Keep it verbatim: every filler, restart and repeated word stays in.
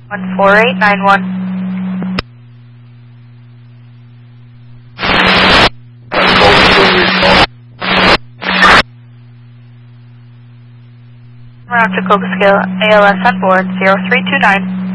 one four eight nine one. Round to Cobra Scale, A L S on board, zero three two nine.